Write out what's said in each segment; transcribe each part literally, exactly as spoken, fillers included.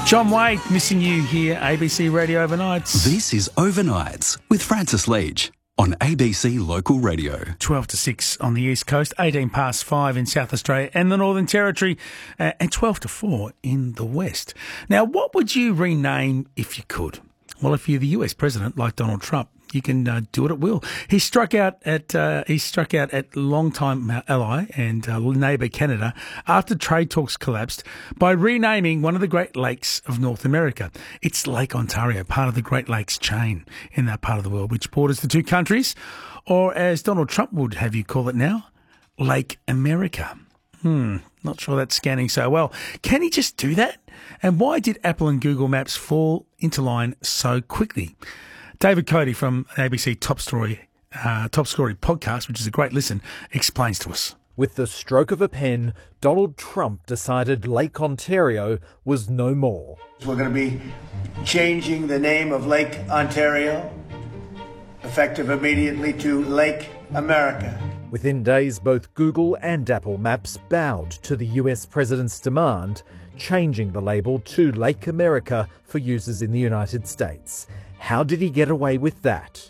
John Wade, missing you here, A B C Radio Overnights. This is Overnights with Francis Leach on A B C Local Radio. twelve to six on the East Coast, eighteen past five in South Australia and the Northern Territory, uh, and twelve to four in the West. Now, what would you rename if you could? Well, if you're the U S president like Donald Trump, you can uh, do it at will. He struck out at uh, he struck out at longtime ally and uh, neighbour Canada after trade talks collapsed by renaming one of the Great Lakes of North America. It's Lake Ontario, part of the Great Lakes chain in that part of the world, which borders the two countries, or as Donald Trump would have you call it now, Lake America. Hmm, not sure that's scanning so well. Can he just do that? And why did Apple and Google Maps fall into line so quickly? David Cody from A B C Top Story, uh, Top Story podcast, which is a great listen, explains to us. With the stroke of a pen, Donald Trump decided Lake Ontario was no more. We're going to be changing the name of Lake Ontario, effective immediately, to Lake America. Within days, both Google and Apple Maps bowed to the U S president's demand, changing the label to Lake America for users in the United States. How did he get away with that?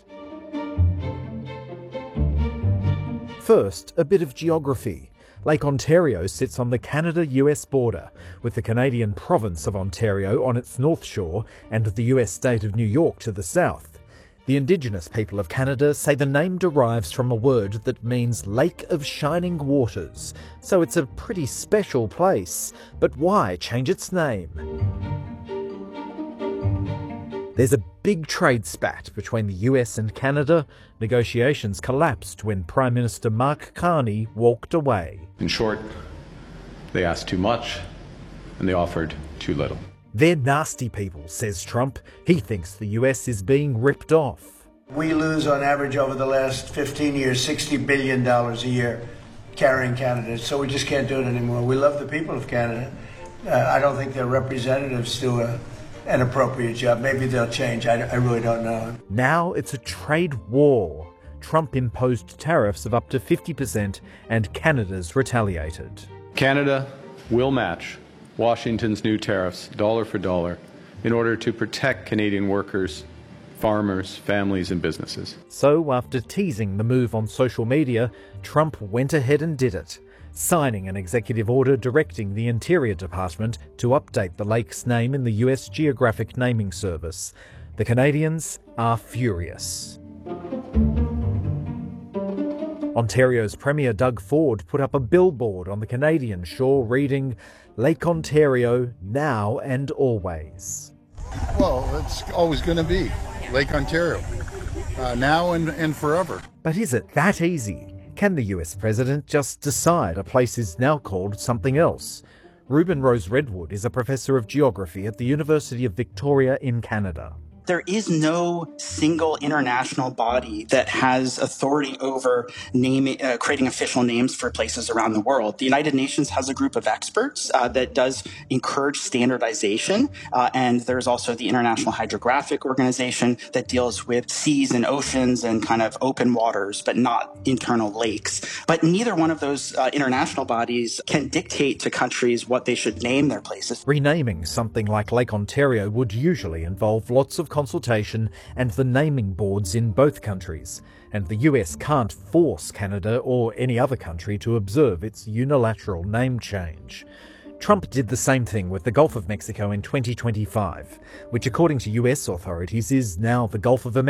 First, a bit of geography. Lake Ontario sits on the Canada-U S border, with the Canadian province of Ontario on its north shore and the U S state of New York to the south. The Indigenous people of Canada say the name derives from a word that means Lake of Shining Waters, so it's a pretty special place. But why change its name? There's a big trade spat between the U S and Canada. Negotiations collapsed when Prime Minister Mark Carney walked away. In short, they asked too much and they offered too little. They're nasty people, says Trump. He thinks the U S is being ripped off. We lose on average over the last fifteen years sixty billion dollars a year carrying Canada, so we just can't do it anymore. We love the people of Canada. Uh, I don't think their representatives do a an appropriate job. Maybe they'll change. I, I really don't know. Now it's a trade war. Trump imposed tariffs of up to fifty percent and Canada's retaliated. Canada will match Washington's new tariffs dollar for dollar in order to protect Canadian workers, farmers, families and businesses. So after teasing the move on social media, Trump went ahead and did it, signing an executive order directing the Interior Department to update the lake's name in the U S Geographic Naming Service. The Canadians are furious. Ontario's Premier Doug Ford put up a billboard on the Canadian shore reading, Lake Ontario, now and always. Well, it's always going to be Lake Ontario, uh, now and, and forever. But is it that easy? Can the U S president just decide a place is now called something else? Ruben Rose Redwood is a professor of geography at the University of Victoria in Canada. There is no single international body that has authority over naming, uh, creating official names for places around the world. The United Nations has a group of experts uh, that does encourage standardization, uh, and there's also the International Hydrographic Organization that deals with seas and oceans and kind of open waters, but not internal lakes. But neither one of those uh, international bodies can dictate to countries what they should name their places. Renaming something like Lake Ontario would usually involve lots of consultation and the naming boards in both countries, and the U S can't force Canada or any other country to observe its unilateral name change. Trump did the same thing with the Gulf of Mexico in twenty twenty-five, which according to U S authorities is now the Gulf of America.